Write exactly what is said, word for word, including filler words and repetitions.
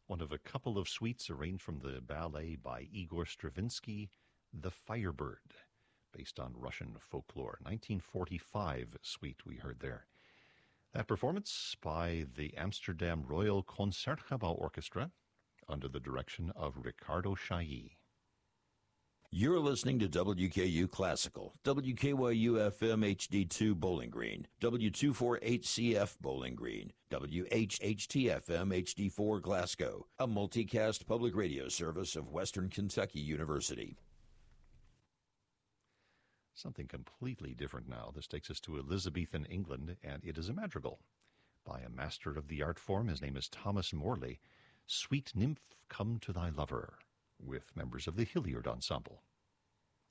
one of a couple of suites arranged from the ballet by Igor Stravinsky, The Firebird, based on Russian folklore. nineteen forty-five suite we heard there. That performance by the Amsterdam Royal Concertgebouw Orchestra under the direction of Ricardo Chailly. You're listening to W K U Classical, W K Y U F M H D two Bowling Green, W two forty-eight C F Bowling Green, W H H T F M H D four Glasgow, a multicast public radio service of Western Kentucky University. Something completely different now. This takes us to Elizabethan England, and it is a madrigal by a master of the art form. His name is Thomas Morley. Sweet Nymph, Come to Thy Lover, with members of the Hilliard Ensemble.